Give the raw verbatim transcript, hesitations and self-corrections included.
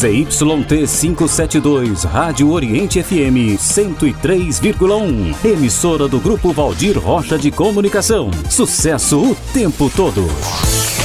Z Y T quinhentos e setenta e dois, Rádio Oriente F M cento e três vírgula um. Emissora do Grupo Valdir Rocha de Comunicação. Sucesso o tempo todo.